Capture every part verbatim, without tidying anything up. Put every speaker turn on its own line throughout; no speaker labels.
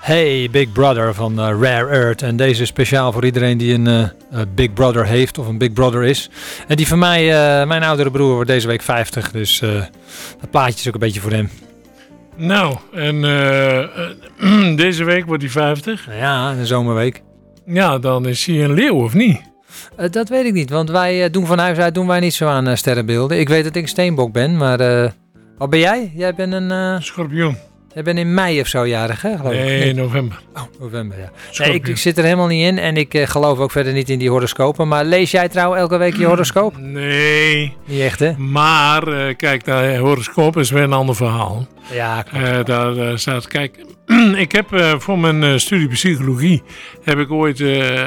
Hey, Big Brother van uh, Rare Earth. En deze is speciaal voor iedereen die een uh, uh, Big Brother heeft of een Big Brother is. En die van mij, uh, mijn oudere broer, wordt deze week vijftig. Dus uh, dat plaatje is ook een beetje voor hem.
Nou, en uh, uh, deze week wordt hij vijftig.
Ja, de zomerweek.
Ja, dan is hij een leeuw, of niet?
Uh, dat weet ik niet, want wij uh, doen van huis uit doen wij niet zo aan uh, sterrenbeelden. Ik weet dat ik een steenbok ben, maar uh, wat ben jij? Jij bent een... Uh...
Schorpioen.
Jij bent in mei of zo jarig, hè? Geloof
nee,
ik. Nee,
november.
Oh, november, ja. Nee, ik, ik zit er helemaal niet in en ik uh, geloof ook verder niet in die horoscopen. Maar lees jij trouwens elke week je horoscoop?
Nee.
Niet echt, hè?
Maar, uh, kijk, dat horoscoop is weer een ander verhaal.
Ja, klopt.
Uh, daar uh, staat, kijk, ik heb uh, voor mijn uh, studie psychologie, heb ik ooit uh, uh,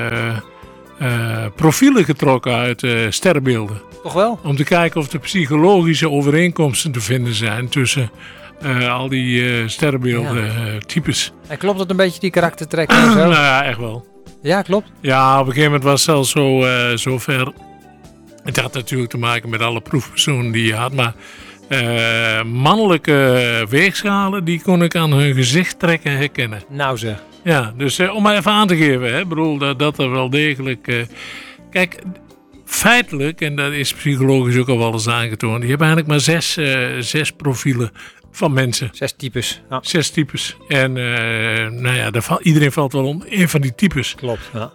uh, profielen getrokken uit uh, sterrenbeelden.
Toch wel?
Om te kijken of er psychologische overeenkomsten te vinden zijn tussen... Uh, al die uh, sterrenbeelden, ja. uh, types.
En klopt dat een beetje die karaktertrekken en zo?
Nou ja, echt wel.
Ja, klopt.
Ja, op een gegeven moment was het zelfs zo, uh, zo ver. Het had natuurlijk te maken met alle proefpersonen die je had. Maar uh, mannelijke weegschalen, die kon ik aan hun gezicht trekken herkennen.
Nou zeg.
Ja, dus uh, om maar even aan te geven. Hè, bedoel, dat, dat er wel degelijk... Uh, kijk... Feitelijk, en dat is psychologisch ook al wel eens aangetoond, je hebt eigenlijk maar zes, uh, zes profielen van mensen.
Zes types. Ja.
Zes types. En uh, nou ja, val, iedereen valt wel onder een van die types.
Klopt, ja.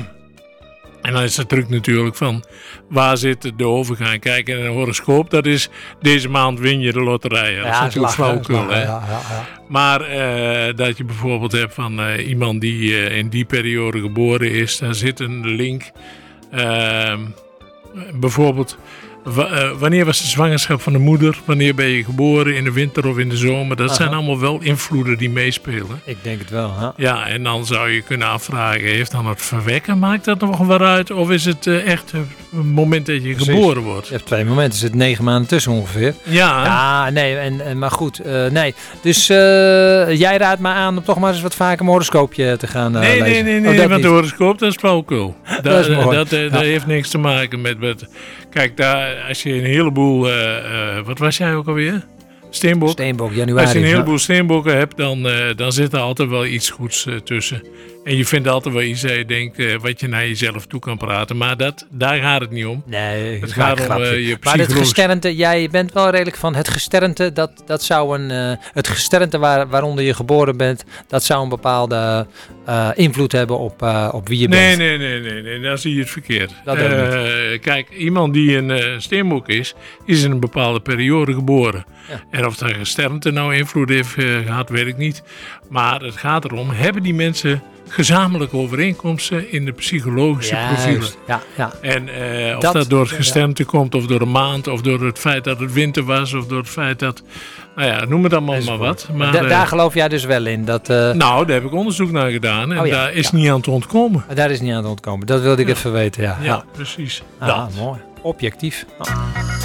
En dan is de truc natuurlijk van, waar zit de overgang? Kijk, in een horoscoop, dat is, deze maand win je de loterij. Ja, dat is natuurlijk flauwekul, hè. Ja, ja, ja. Maar uh, dat je bijvoorbeeld hebt van uh, iemand die uh, in die periode geboren is, daar zit een link... Uh, bijvoorbeeld, w- uh, wanneer was de zwangerschap van de moeder? Wanneer ben je geboren, in de winter of in de zomer? Dat Aha. zijn allemaal wel invloeden die meespelen.
Ik denk het wel. Hè?
Ja, en dan zou je kunnen afvragen, heeft dan het verwekken, maakt dat nog wat uit? Of is het uh, echt het moment dat je Precies. geboren wordt?
Je hebt twee momenten, er zit negen maanden tussen ongeveer.
Ja.
Ja, nee, en, en, maar goed, uh, nee. Dus uh, jij raadt me aan om toch maar eens wat vaker een horoscoopje te gaan uh,
nee,
lezen.
Nee, nee, nee, oh, want de horoscoop, dat is flauwekul.
Dat, dat, is mooi.
dat, uh, ja. dat heeft niks te maken met... met kijk, daar, als je een heleboel... Uh, uh, wat was jij ook alweer? Steenbok?
Steenbok, januari.
Als je een heleboel ja. steenbokken hebt, dan, uh, dan zit er altijd wel iets goeds uh, tussen. En je vindt altijd wel iets dat je denkt, uh, wat je naar jezelf toe kan praten. Maar dat, daar gaat het niet om.
Nee,
het gaat om uh, je
Maar het gesternte, jij bent wel redelijk van het gesternte, dat, dat zou een, uh, het gesternte waar, waaronder je geboren bent, dat zou een bepaalde uh, invloed hebben op, uh, op wie je
nee,
bent.
Nee, nee, nee, nee, dan zie je het verkeerd.
Dat
uh, kijk, iemand die een uh, steenbok is, is in een bepaalde periode geboren. Ja. En of dat gesternte nou invloed heeft uh, gehad, weet ik niet. Maar het gaat erom, hebben die mensen gezamenlijke overeenkomsten in de psychologische
Juist.
profielen.
Ja, ja.
En uh, of dat, dat door het gesternte ja. komt, of door de maand, of door het feit dat het winter was, of door het feit dat... Nou ja, noem het allemaal maar wat. Maar,
da- daar
uh,
geloof jij dus wel in? Dat, uh...
Nou, daar heb ik onderzoek naar gedaan. En oh, ja, daar is
ja.
niet aan te ontkomen.
Daar is niet aan te ontkomen. Dat wilde ik ja. even weten, ja.
Ja, ja. precies.
Ah, mooi. Objectief. Oh.